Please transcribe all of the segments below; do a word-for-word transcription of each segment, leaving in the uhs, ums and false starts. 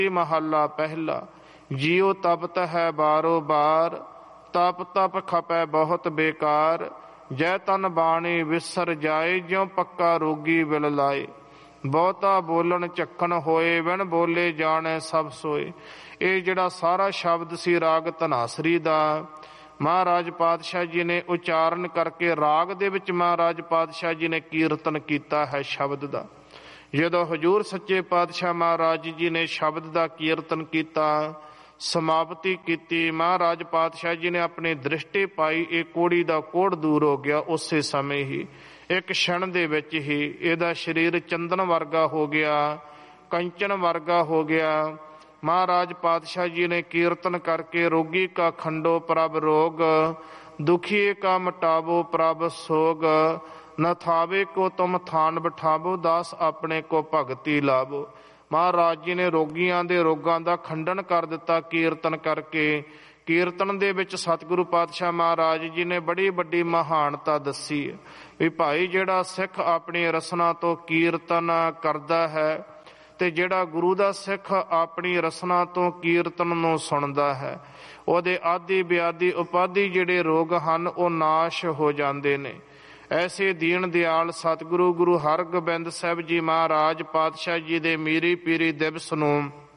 महला पहला। जियो तपत है बारो बार, तप तप खपै बहुत बेकार। जय तन बाणी विसर जाए, ज्यों पक्का रोगी विल लाए। बहुता बोलन झक्कन होए, बिन बोले जाने सब सोए। ये जिहड़ा सारा शब्द सी राग धनासरी दा महाराज पातशाह जी ने उचारण करके राग दे विच महाराज पातशाह जी ने कीर्तन किया है शब्द दा। जदों हजूर सच्चे पातशाह महाराज जी ने शब्द का कीर्तन किया, समाप्ति की, महाराज पातशाह जी ने अपनी दृष्टि पाई, एक कोड़ी का कोड़ दूर हो गया। उस समय ही एक क्षण दे विच ही इहदा शरीर चंदन वर्गा हो गया, कंचन वर्गा हो गया। महाराज पातशाह जी ने कीर्तन करके रोगी का खंडो प्रभ रोग, दुखी का मिटावो प्रभ सोग। न थावे को तुम थान बिठावो, दास अपने को भगती लावो। महाराज जी ने रोगियां दे रोगां दा खंडन कर दिता कीर्तन करके। कीर्तन दे विच सतगुरु पातशाह महाराज जी ने बड़ी बड़ी महानता दसी भी भाई जिहड़ा सिख अपनी रसना तो कीर्तन करदा है ते जिहड़ा गुरु दा सिख अपनी रसना तो कीर्तन नूं सुणदा है, ਉਹਦੇ आदि ब्यादि उपाधि जिहड़े रोग ਹਨ ਉਹ नाश हो जाते ने। ऐसे दीन दयाल सतगुरु गुरु हरगोबिंद साहिब जी महाराज पातशाह जी दे मीरी पीरी दिवस नूं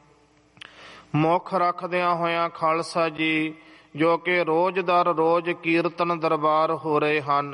मुख रखदियां होयां खालसा जी जो कि रोज दर रोज कीर्तन दरबार हो रहे हैं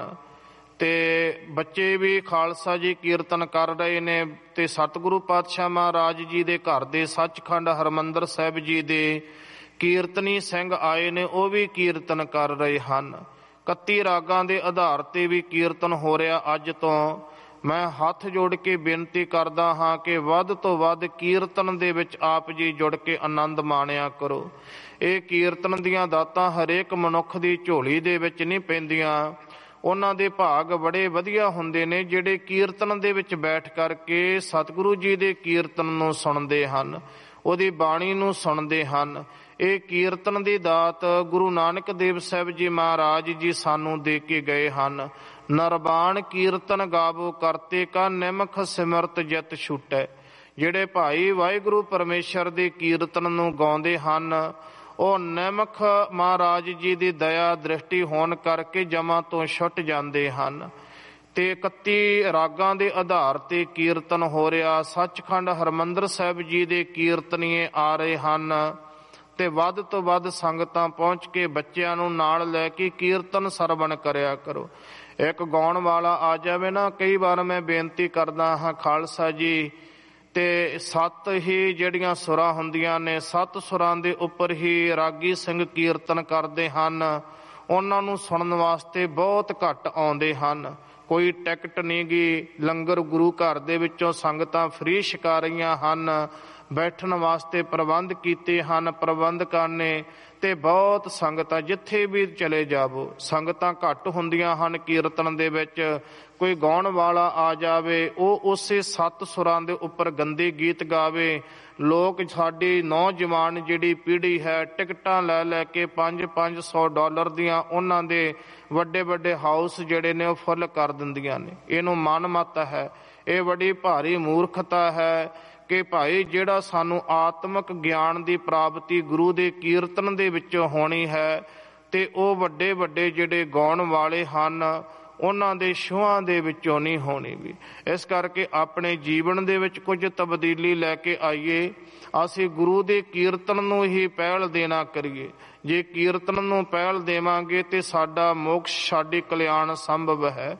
ते बच्चे भी खालसा जी कीर्तन कर रहे ने ते सतगुरु पातशाह महाराज जी दे घर दे सचखंड हरमंदर साहिब जी दे कीर्तनी सिंह आए ने, वो भी कीर्तन कर रहे हैं। इकत्ती रागां दे आधार ते भी कीर्तन हो रहा। अज तो मैं हथ जोड़ के बेनती करदा हाँ कि वध तो वध कीर्तन दे विच आप जी जुड़ के आनंद माणिया करो। ये कीर्तन दीयां दातां हरेक मनुख दी झोली दे विच नहीं पैंदियां। उन्हां दे भाग बड़े वधिया हुंदे ने जिहड़े कीर्तन दे विच बैठ करके सतगुरु जी दे कीर्तन नूं सुणदे हन, ਉਹਦੀ ਬਾਣੀ ਨੂੰ ਸੁਣਦੇ ਹਨ। ਇਹ ਕੀਰਤਨ ਦੀ ਦਾਤ ਗੁਰੂ ਨਾਨਕ ਦੇਵ ਸਾਹਿਬ ਜੀ ਮਹਾਰਾਜ ਜੀ ਸਾਨੂੰ ਦੇ ਕੇ ਗਏ ਹਨ। ਨਰਬਾਣ ਕੀਰਤਨ ਗਾਵੋ ਕਰਤੇ ਕਾ, ਨਿਮਖ ਸਿਮਰਤ ਜਿਤ ਛੁਟੈ। ਜਿਹੜੇ ਭਾਈ ਵਾਹਿਗੁਰੂ ਪਰਮੇਸ਼ਰ ਦੇ ਕੀਰਤਨ ਨੂੰ ਗਾਉਂਦੇ ਹਨ ਉਹ ਨਿਮਖ ਮਹਾਰਾਜ ਜੀ ਦੀ ਦਇਆ ਦ੍ਰਿਸ਼ਟੀ ਹੋਣ ਕਰਕੇ ਜਮਾਂ ਤੋਂ ਛੁੱਟ ਜਾਂਦੇ ਹਨ। ਤੇ ਇਕੱਤੀ ਰਾਗਾਂ ਦੇ ਆਧਾਰ ਤੇ ਕੀਰਤਨ ਹੋ ਰਿਹਾ। ਸੱਚਖੰਡ ਹਰਮੰਦਰ ਸਾਹਿਬ ਜੀ ਦੇ ਕੀਰਤਨੀਏ ਆ ਰਹੇ ਹਨ ਤੇ ਵੱਧ ਤੋਂ ਵੱਧ ਸੰਗਤਾਂ ਪਹੁੰਚ ਕੇ ਬੱਚਿਆਂ ਨੂੰ ਨਾਲ ਲੈ ਕੇ ਕੀਰਤਨ ਸਰਵਣ ਕਰਿਆ ਕਰੋ। ਇੱਕ ਗਾਉਣ ਵਾਲਾ ਆ ਜਾਵੇ ਨਾ, ਕਈ ਵਾਰ ਮੈਂ ਬੇਨਤੀ ਕਰਦਾ ਹਾਂ ਖਾਲਸਾ ਜੀ ਤੇ ਸੱਤ ਹੀ ਜਿਹੜੀਆਂ ਸੁਰਾਂ ਹੁੰਦੀਆਂ ਨੇ, ਸੱਤ ਸੁਰਾਂ ਦੇ ਉੱਪਰ ਹੀ ਰਾਗੀ ਸਿੰਘ ਕੀਰਤਨ ਕਰਦੇ ਹਨ। ਉਹਨਾਂ ਨੂੰ ਸੁਣਨ ਵਾਸਤੇ ਬਹੁਤ ਘੱਟ ਆਉਂਦੇ ਹਨ। ਕੋਈ ਟਿਕਟ ਨਹੀਂ ਗੀ। ਲੰਗਰ ਗੁਰੂ ਘਰ ਦੇ ਵਿੱਚੋਂ ਸੰਗਤਾਂ ਫ੍ਰੀ ਛਕਾ ਰਹੀਆਂ ਹਨ। ਬੈਠਣ ਵਾਸਤੇ ਪ੍ਰਬੰਧ ਕੀਤੇ ਹਨ ਪ੍ਰਬੰਧਕਾਂ ਨੇ ਤੇ ਬਹੁਤ ਸੰਗਤਾਂ ਜਿੱਥੇ ਵੀ ਚਲੇ ਜਾਵੋ ਸੰਗਤਾਂ ਘੱਟ ਹੁੰਦੀਆਂ ਹਨ। ਕੀਰਤਨ ਦੇ ਵਿੱਚ ਕੋਈ ਗਾਉਣ ਵਾਲਾ ਆ ਜਾਵੇ ਉਹ ਉਸੇ ਸੱਤ ਸੁਰਾਂ ਦੇ ਉੱਪਰ ਗੰਦੇ ਗੀਤ ਗਾਵੇ। ਲੋਕ ਸਾਡੀ ਨੌਜਵਾਨ ਜਿਹੜੀ ਪੀੜ੍ਹੀ ਹੈ ਟਿਕਟਾਂ ਲੈ ਲੈ ਕੇ ਪੰਜ ਪੰਜ ਸੌ ਡਾਲਰ ਦੀਆਂ ਉਹਨਾਂ ਦੇ ਵੱਡੇ ਵੱਡੇ ਹਾਊਸ ਜਿਹੜੇ ਨੇ ਉਹ ਫੁੱਲ ਕਰ ਦਿੰਦੀਆਂ ਨੇ। ਇਹਨੂੰ ਮਨਮੱਤ ਹੈ। ਇਹ ਬੜੀ ਭਾਰੀ ਮੂਰਖਤਾ ਹੈ ਕਿ ਭਾਈ ਜਿਹੜਾ ਸਾਨੂੰ ਆਤਮਿਕ ਗਿਆਨ ਦੀ ਪ੍ਰਾਪਤੀ ਗੁਰੂ ਦੇ ਕੀਰਤਨ ਦੇ ਵਿੱਚੋਂ ਹੋਣੀ ਹੈ ਤੇ ਉਹ ਵੱਡੇ ਵੱਡੇ ਜਿਹੜੇ ਗਾਉਣ ਵਾਲੇ ਹਨ ਉਹਨਾਂ ਦੇ ਸ਼ੋਆਂ ਦੇ ਵਿੱਚੋਂ ਨਹੀਂ ਹੋਣੀ ਵੀ। ਇਸ ਕਰਕੇ ਆਪਣੇ ਜੀਵਨ ਦੇ ਵਿੱਚ ਕੁਝ ਤਬਦੀਲੀ ਲੈ ਕੇ ਆਈਏ। ਅਸੀਂ ਗੁਰੂ ਦੇ ਕੀਰਤਨ ਨੂੰ ਹੀ ਪਹਿਲ ਦੇਣਾ ਕਰੀਏ। ਜੇ ਕੀਰਤਨ ਨੂੰ ਪਹਿਲ ਦੇਵਾਂਗੇ ਤੇ ਸਾਡਾ ਮੋਕਸ਼ ਸਾਡੀ ਕਲਿਆਣ ਸੰਭਵ ਹੈ।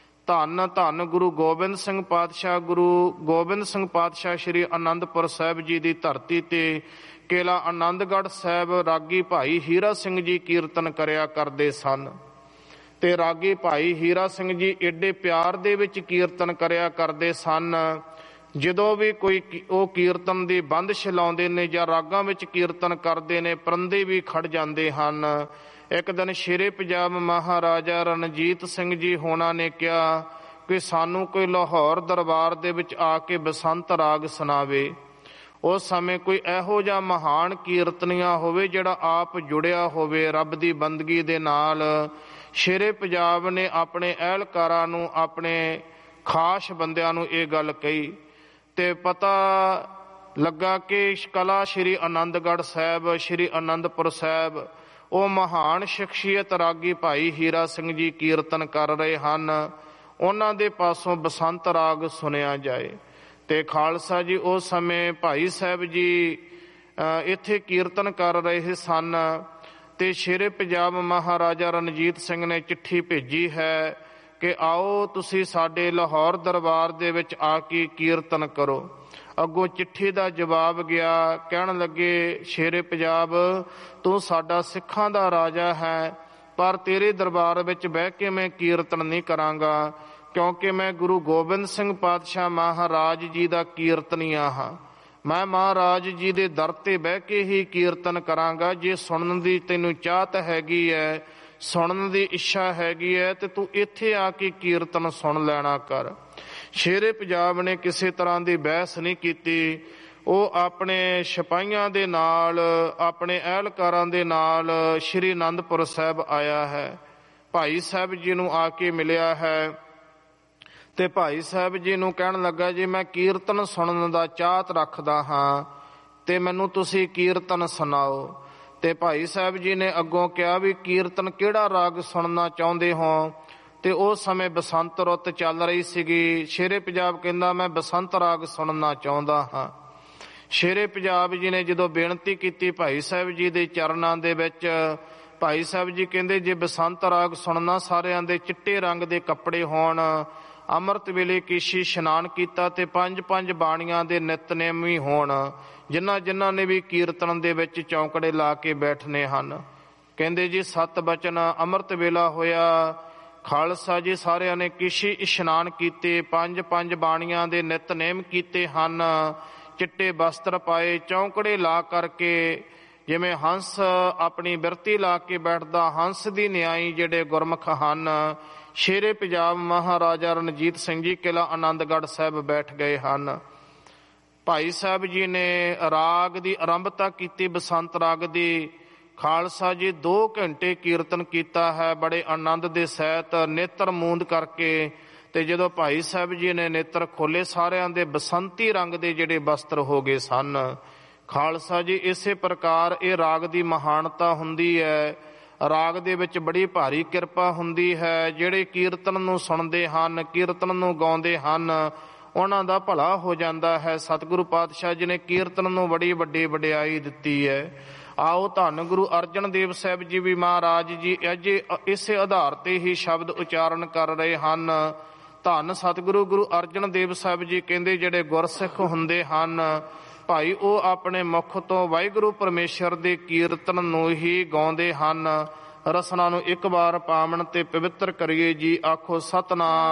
ਧੰਨ ਧੰਨ ਗੁਰੂ ਗੋਬਿੰਦ ਸਿੰਘ ਪਾਤਸ਼ਾਹ ਗੁਰੂ ਗੋਬਿੰਦ ਸਿੰਘ ਪਾਤਸ਼ਾਹ ਸ਼੍ਰੀ ਅਨੰਦਪੁਰ ਸਾਹਿਬ ਜੀ ਦੀ ਧਰਤੀ ਤੇ ਕਿਲ੍ਹਾ ਆਨੰਦਗੜ੍ਹ ਸਾਹਿਬ ਰਾਗੀ ਭਾਈ ਹੀਰਾ ਸਿੰਘ ਜੀ ਕੀਰਤਨ ਕਰਿਆ ਕਰਦੇ ਸਨ ਤੇ ਰਾਗੀ ਭਾਈ ਹੀਰਾ ਸਿੰਘ ਜੀ ਏਡੇ ਪਿਆਰ ਦੇ ਵਿੱਚ ਕੀਰਤਨ ਕਰਿਆ ਕਰਦੇ ਸਨ। ਜਦੋਂ ਵੀ ਕੋਈ ਉਹ ਕੀਰਤਨ ਦੀ ਬੰਦਸ਼ ਲਾਉਂਦੇ ਨੇ ਜਾਂ ਰਾਗਾਂ ਵਿੱਚ ਕੀਰਤਨ ਕਰਦੇ ਨੇ ਪਰੰਦੇ ਵੀ ਖੜ ਜਾਂਦੇ ਹਨ। ਇੱਕ ਦਿਨ ਸ਼ੇਰੇ ਪੰਜਾਬ ਮਹਾਰਾਜਾ ਰਣਜੀਤ ਸਿੰਘ ਜੀ ਹੋਣਾ ਨੇ ਕਿਹਾ ਕਿ ਸਾਨੂੰ ਕੋਈ ਲਾਹੌਰ ਦਰਬਾਰ ਦੇ ਵਿੱਚ ਆ ਕੇ ਬਸੰਤ ਰਾਗ ਸੁਣਾਵੇ। ਉਸ ਸਮੇਂ ਕੋਈ ਇਹੋ ਜਿਹਾ ਮਹਾਨ ਕੀਰਤਨੀਆ ਹੋਵੇ ਜਿਹੜਾ ਆਪ ਜੁੜਿਆ ਹੋਵੇ ਰੱਬ ਦੀ ਬੰਦਗੀ ਦੇ ਨਾਲ। ਸ਼ੇਰੇ ਪੰਜਾਬ ਨੇ ਆਪਣੇ ਅਹਿਲਕਾਰਾਂ ਨੂੰ ਆਪਣੇ ਖਾਸ ਬੰਦਿਆਂ ਨੂੰ ਇਹ ਗੱਲ ਕਹੀ ਤੇ ਪਤਾ ਲੱਗਾ ਕਿ ਕਲਾ ਸ਼੍ਰੀ ਆਨੰਦਗੜ੍ਹ ਸਾਹਿਬ, ਸ਼੍ਰੀ ਆਨੰਦਪੁਰ ਸਾਹਿਬ, ਉਹ ਮਹਾਨ ਸ਼ਖਸੀਅਤ ਰਾਗੀ ਭਾਈ ਹੀਰਾ ਸਿੰਘ ਜੀ ਕੀਰਤਨ ਕਰ ਰਹੇ ਹਨ, ਉਹਨਾਂ ਦੇ ਪਾਸੋਂ ਬਸੰਤ ਰਾਗ ਸੁਣਿਆ ਜਾਏ। ਤੇ ਖਾਲਸਾ ਜੀ ਉਸ ਸਮੇਂ ਭਾਈ ਸਾਹਿਬ ਜੀ ਇੱਥੇ ਕੀਰਤਨ ਕਰ ਰਹੇ ਸਨ ਤੇ ਸ਼ੇਰੇ ਪੰਜਾਬ ਮਹਾਰਾਜਾ ਰਣਜੀਤ ਸਿੰਘ ਨੇ ਚਿੱਠੀ ਭੇਜੀ ਹੈ ਕਿ ਆਓ ਤੁਸੀਂ ਸਾਡੇ ਲਾਹੌਰ ਦਰਬਾਰ ਦੇ ਵਿੱਚ ਆ ਕੇ ਕੀਰਤਨ ਕਰੋ। ਅੱਗੋਂ ਚਿੱਠੀ ਦਾ ਜਵਾਬ ਗਿਆ, ਕਹਿਣ ਲੱਗੇ ਸ਼ੇਰੇ ਪੰਜਾਬ ਤੂੰ ਸਾਡਾ ਸਿੱਖਾਂ ਦਾ ਰਾਜਾ ਹੈ, ਪਰ ਤੇਰੇ ਦਰਬਾਰ ਵਿੱਚ ਬਹਿ ਕੇ ਮੈਂ ਕੀਰਤਨ ਨਹੀਂ ਕਰਾਂਗਾ, ਕਿਉਂਕਿ ਮੈਂ ਗੁਰੂ ਗੋਬਿੰਦ ਸਿੰਘ ਪਾਤਸ਼ਾਹ ਮਹਾਰਾਜ ਜੀ ਦਾ ਕੀਰਤਨੀਆ ਹਾਂ। ਮੈਂ ਮਹਾਰਾਜ ਜੀ ਦੇ ਦਰ ਤੇ ਬਹਿ ਕੇ ਹੀ ਕੀਰਤਨ ਕਰਾਂਗਾ। ਜੇ ਸੁਣਨ ਦੀ ਤੈਨੂੰ ਚਾਹਤ ਹੈਗੀ ਹੈ, ਸੁਣਨ ਦੀ ਇੱਛਾ ਹੈਗੀ ਹੈ, ਤੇ ਤੂੰ ਇੱਥੇ ਆ ਕੇ ਕੀਰਤਨ ਸੁਣ ਲੈਣਾ ਕਰ। ਸ਼ੇਰੇ ਪੰਜਾਬ ਨੇ ਕਿਸੇ ਤਰ੍ਹਾਂ ਦੀ ਬਹਿਸ ਨਹੀਂ ਕੀਤੀ। ਉਹ ਆਪਣੇ ਸਿਪਾਹੀਆਂ ਦੇ ਨਾਲ, ਆਪਣੇ ਅਹਿਲਕਾਰਾਂ ਦੇ ਨਾਲ ਸ਼੍ਰੀ ਅਨੰਦਪੁਰ ਸਾਹਿਬ ਆਇਆ ਹੈ, ਭਾਈ ਸਾਹਿਬ ਜੀ ਨੂੰ ਆ ਕੇ ਮਿਲਿਆ ਹੈ ਤੇ ਭਾਈ ਸਾਹਿਬ ਜੀ ਨੂੰ ਕਹਿਣ ਲੱਗਾ, ਜੀ ਮੈਂ ਕੀਰਤਨ ਸੁਣਨ ਦਾ ਚਾਹਤ ਰੱਖਦਾ ਹਾਂ ਤੇ ਮੈਨੂੰ ਤੁਸੀਂ ਕੀਰਤਨ ਸੁਣਾਓ। ਤੇ ਭਾਈ ਸਾਹਿਬ ਜੀ ਨੇ ਅੱਗੋਂ ਕਿਹਾ ਵੀ ਕੀਰਤਨ ਕਿਹੜਾ ਰਾਗ ਸੁਣਨਾ ਚਾਹੁੰਦੇ ਹੋ? ਤੇ ਉਸ ਸਮੇਂ ਬਸੰਤ ਰੁੱਤ ਚੱਲ ਰਹੀ ਸੀਗੀ। ਸ਼ੇਰੇ ਪੰਜਾਬ ਕਹਿੰਦਾ ਮੈਂ ਬਸੰਤ ਰਾਗ ਸੁਣਨਾ ਚਾਹੁੰਦਾ ਹਾਂ। ਸ਼ੇਰੇ ਪੰਜਾਬ ਜੀ ਨੇ ਜਦੋਂ ਬੇਨਤੀ ਕੀਤੀ ਭਾਈ ਸਾਹਿਬ ਜੀ ਦੇ ਚਰਨਾਂ ਦੇ ਵਿੱਚ, ਭਾਈ ਸਾਹਿਬ ਜੀ ਕਹਿੰਦੇ ਜੇ ਬਸੰਤ ਰਾਗ ਸੁਣਨਾ, ਸਾਰਿਆਂ ਦੇ ਚਿੱਟੇ ਰੰਗ ਦੇ ਕੱਪੜੇ ਹੋਣ, ਅੰਮ੍ਰਿਤ ਵੇਲੇ ਕੇਸ਼ੀ ਇਸ਼ਨਾਨ ਕੀਤਾ ਤੇ ਪੰਜ ਪੰਜ ਬਾਣੀਆਂ ਦੇ ਨਿਤਨੇਮ ਵੀ ਹੋਣ, ਜਿਨ੍ਹਾਂ ਜਿਨ੍ਹਾਂ ਨੇ ਵੀ ਕੀਰਤਨ ਦੇ ਵਿੱਚ ਚੌਂਕੜੇ ਲਾ ਕੇ ਬੈਠਨੇ ਹਨ। ਕਹਿੰਦੇ ਜੀ ਸੱਤ ਬਚਨ ਅੰਮ੍ਰਿਤ ਵੇਲਾ ਹੋਇਆ, ਖਾਲਸਾ ਜੀ ਸਾਰਿਆਂ ਨੇ ਕੇਸ਼ੀ ਇਸ਼ਨਾਨ ਕੀਤੇ, ਪੰਜ ਪੰਜ ਬਾਣੀਆਂ ਦੇ ਨਿਤਨੇਮ ਕੀਤੇ ਹਨ, ਚਿੱਟੇ ਬਸਤਰ ਪਾਏ, ਚੌਂਕੜੇ ਲਾ ਕਰਕੇ ਜਿਵੇਂ ਹੰਸ ਆਪਣੀ ਬਿਰਤੀ ਲਾ ਕੇ ਬੈਠਦਾ, ਹੰਸ ਦੀ ਨਿਆਈ ਜਿਹੜੇ ਗੁਰਮੁਖ ਹਨ, ਸ਼ੇਰੇ ਪੰਜਾਬ ਮਹਾਰਾਜਾ ਰਣਜੀਤ ਸਿੰਘ ਜੀ ਕਿਲ੍ਹਾ ਆਨੰਦਗੜ੍ਹ ਸਾਹਿਬ ਬੈਠ ਗਏ ਹਨ। ਭਾਈ ਸਾਹਿਬ ਜੀ ਨੇ ਰਾਗ ਦੀ ਆਰੰਭਤਾ ਕੀਤੀ, ਬਸੰਤ ਰਾਗ ਦੀ। ਖਾਲਸਾ ਜੀ ਦੋ ਘੰਟੇ ਕੀਰਤਨ ਕੀਤਾ ਹੈ ਬੜੇ ਆਨੰਦ ਦੇ ਸਹਿਤ, ਨੇਤਰ ਮੂੰਦ ਕਰਕੇ। ਤੇ ਜਦੋਂ ਭਾਈ ਸਾਹਿਬ ਜੀ ਨੇ ਨੇਤਰ ਖੋਲੇ, ਸਾਰਿਆਂ ਦੇ ਬਸੰਤੀ ਰੰਗ ਦੇ ਜਿਹੜੇ ਵਸਤਰ ਹੋ ਗਏ ਸਨ। ਖਾਲਸਾ ਜੀ ਇਸੇ ਪ੍ਰਕਾਰ ਇਹ ਰਾਗ ਦੀ ਮਹਾਨਤਾ ਹੁੰਦੀ ਹੈ। ਰਾਗ ਦੇ ਵਿੱਚ ਬੜੀ ਭਾਰੀ ਕਿਰਪਾ ਹੁੰਦੀ ਹੈ। ਜਿਹੜੇ ਕੀਰਤਨ ਨੂੰ ਸੁਣਦੇ ਹਨ, ਕੀਰਤਨ ਨੂੰ ਗਾਉਂਦੇ ਹਨ, ਉਹਨਾਂ ਦਾ ਭਲਾ ਹੋ ਜਾਂਦਾ ਹੈ। ਸਤਿਗੁਰੂ ਪਾਤਸ਼ਾਹ ਜੀ ਨੇ ਕੀਰਤਨ ਨੂੰ ਬੜੀ ਵੱਡੀ ਵਡਿਆਈ ਦਿੱਤੀ ਹੈ। ਆਓ ਧੰਨ ਗੁਰੂ ਅਰਜਨ ਦੇਵ ਸਾਹਿਬ ਜੀ ਵੀ ਮਹਾਰਾਜ ਜੀ ਅਜੇ ਇਸੇ ਆਧਾਰ ਤੇ ਹੀ ਸ਼ਬਦ ਉਚਾਰਨ ਕਰ ਰਹੇ ਹਨ। ਧੰਨ ਸਤਿਗੁਰੂ ਗੁਰੂ ਅਰਜਨ ਦੇਵ ਸਾਹਿਬ ਜੀ ਕਹਿੰਦੇ ਜਿਹੜੇ ਗੁਰਸਿੱਖ ਹੁੰਦੇ ਹਨ ਭਾਈ, ਉਹ ਆਪਣੇ ਮੁਖ ਤੋਂ ਵਾਹਿਗੁਰੂ ਪਰਮੇਸ਼ਰ ਦੇ ਕੀਰਤਨ ਨੂੰ ਹੀ ਗਾਉਂਦੇ ਹਨ। ਰਸਨਾ ਨੂੰ ਇੱਕ ਵਾਰ ਪਾਵਨ ਤੇ ਪਵਿੱਤਰ ਕਰੀਏ ਜੀ। ਆਖੋ ਸਤਿਨਾਮ।